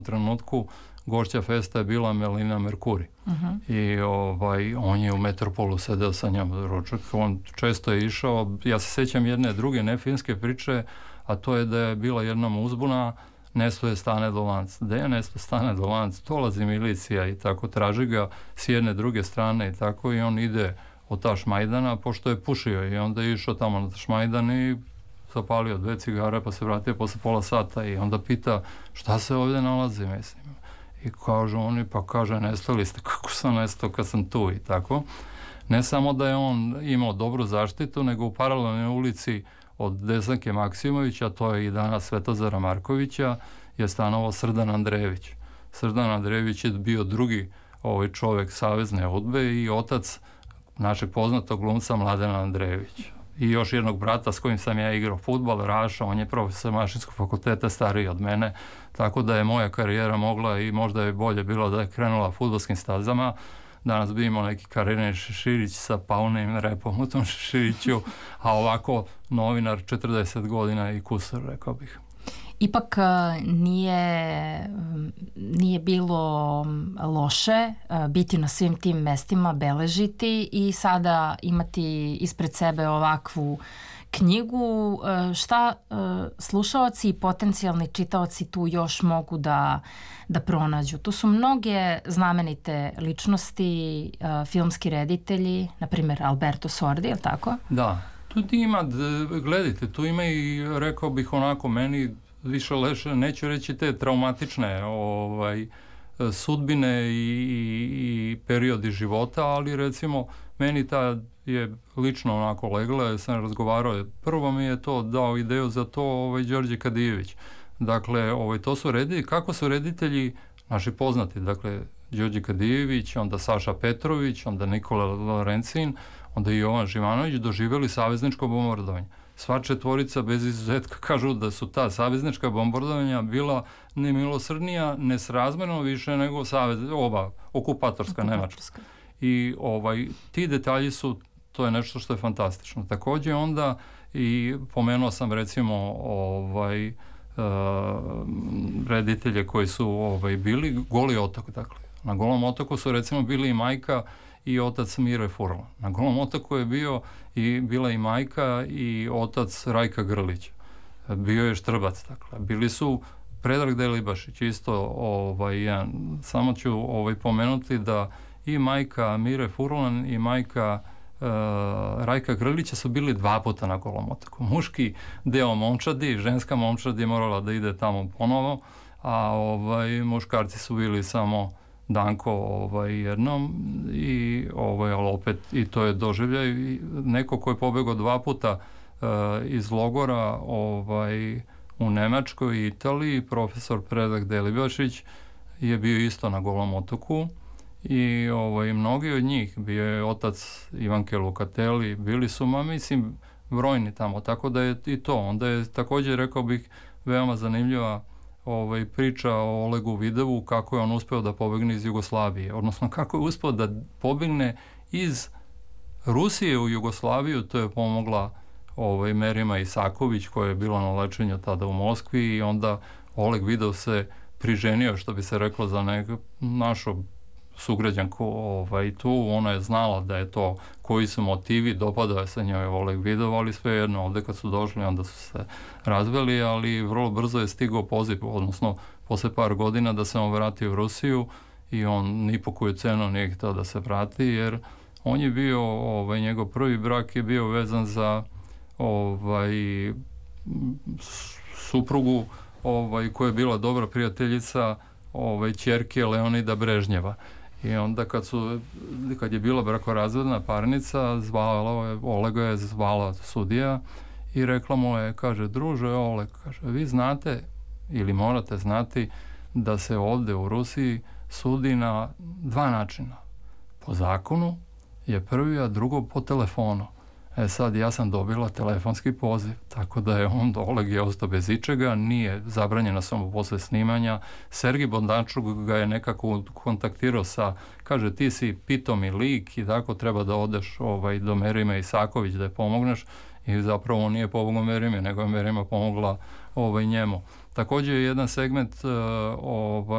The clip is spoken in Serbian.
trenutku gošća festa je bila Melina Mercuri. I on je u Metropolu sedeo sa njom ručak. On često je išao, ja se sjećam jedne druge nefinske priče, a to je da je bila jednom uzbuna, Nesto je stane do lanc. Da je Nesto stane do lanc, dolazi milicija i tako traži ga s jedne druge strane i tako, i on ide od Tašmajdana, pošto je pušio, i onda je išao tamo na Tašmajdan i zapalio 2 cigare, pa se vratio posle pola sata i onda pita šta se ovdje nalazi, mislim. I kažu oni, pa kaže, nestali ste, kako sam nestao kad sam tu i tako. Ne samo da je on imao dobru zaštitu, nego u paralelnoj ulici od Desanke Maksimovića, to je i danas Svetozara Markovića, je stanovao Srdan Andrejević. Srdan Andrejević je bio drugi čovjek Savezne udbe i otac našeg poznatog glumca Mladena Andrejevića. I još jednog brata s kojim sam ja igrao fudbal, Raša, on je profesor Mašinskog fakulteta, stariji od mene, tako da je moja karijera mogla i možda je bolje bilo da je krenula fudbalskim stazama. Danas bi imao neki Karirin Šeširić sa paunim repom u tom Šeširiću, a ovako novinar 40 godina i kusur, rekao bih. Ipak nije bilo loše biti na svim tim mestima, beležiti i sada imati ispred sebe ovakvu knjigu. Šta slušaoci i potencijalni čitaoci tu još mogu da pronađu? Tu su mnoge znamenite ličnosti, filmski reditelji, na primjer Alberto Sordi, je li tako? Da, tu ima, gledajte, tu ima i, rekao bih onako, meni više leše, neću reći te traumatične sudbine i periodi života, ali recimo meni ta je lično onako legla, ja sam razgovarao, prvo mi je to dao ideju za to Đorđe Kadijević. Dakle, to su reditelji, kako su reditelji naši poznati, dakle Đorđe Kadijević, onda Saša Petrović, onda Nikola Lorencin, onda i Jovan Živanović doživjeli savezničko bombardovanje. Sva četvorica bez izuzetka kažu da su ta saveznička bombardovanja bila nemilosrdnija, nesrazmjerno više nego okupatorska Nemačka. I ti detalji su, to je nešto što je fantastično. Također onda i pomenuo sam recimo reditelje koji su bili Goli otok, dakle. Na Golom otoku su recimo bili i majka i otac Mire Furlan. Na Golom otoku je bila i majka i otac Rajka Grlića. Bio je Štrbac, dakle. Bili su Predrag Delibašić, isto samo ću pomenuti da i majka Mire Furlan i majka Rajka Grlića su bili 2 puta na Golom otoku. Muški deo momčadi, ženska momčad je morala da ide tamo ponovo, a muškarci su bili samo Danko jednom ali opet i to je doživljaj. Neko ko je pobegao 2 puta iz logora u Nemačkoj i Italiji, profesor Predrag Delibašić je bio isto na Golom otoku i mnogi od njih, bio je otac Ivanke Lukateli, bili su, mislim, brojni tamo, tako da je i to. Onda je također, rekao bih, veoma zanimljiva priča o Olegu Videvu, kako je on uspeo da pobegne iz Jugoslavije, odnosno kako je uspeo da pobegne iz Rusije u Jugoslaviju. To je pomogla Merima Isaković, koja je bila na lečenju tada u Moskvi, i onda Oleg Videv se priženio, što bi se reklo, za našu sugrađanku tu. Ona je znala da je to, koji su motivi, dopadao je se njoj Oleg Videv, ali svejedno, ovde kad su došli, onda su se razveli, ali vrlo brzo je stigao poziv, odnosno posle par godina, da se on vrati u Rusiju, i on ni po koju cenu nije htio da se vrati, jer on je bio, njegov prvi brak je bio vezan za suprugu koja je bila dobra prijateljica ćerke Leonida Brežnjeva. I onda kad je bila brakorazvodna parnica, Olega je zvala sudija i rekla mu je, kaže, druže Oleg, kaže, vi znate ili morate znati da se ovde u Rusiji sudi na 2 načina. Po zakonu je prvi, a drugo po telefonu. Sad ja sam dobila telefonski poziv, tako da je Oleg je ostao bez ičega, nije zabranjeno samo posle snimanja. Sergij Bondačuk ga je nekako kontaktirao kaže, ti si pitomi lik i tako, treba da odeš do Merime Isaković da je pomogneš, i zapravo on nije pomogao Merime, nego je Merima pomogla njemu. Također je jedan segment